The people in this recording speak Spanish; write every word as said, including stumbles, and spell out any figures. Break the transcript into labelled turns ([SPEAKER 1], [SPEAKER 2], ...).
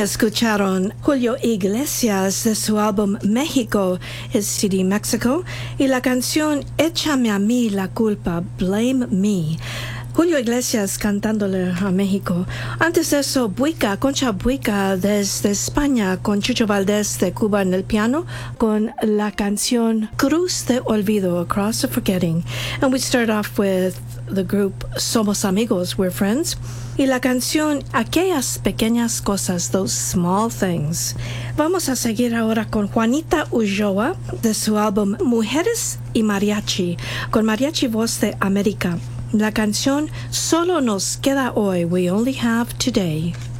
[SPEAKER 1] escucharon Julio Iglesias de su álbum México is C D Mexico y la canción Échame a mí la culpa, Blame Me. Julio Iglesias cantándole a México. Antes de eso, Buica, Concha Buica desde España, con Chucho Valdés de Cuba en el piano, con la canción Cruz de Olvido, Across the Forgetting. And we start off with the group Somos Amigos, We're Friends. Y la canción Aquellas Pequeñas Cosas, Those Small Things. Vamos a seguir ahora con Juanita Ulloa de su álbum Mujeres y Mariachi, con Mariachi Voz de América. La canción Solo nos queda hoy, We Only Have Today.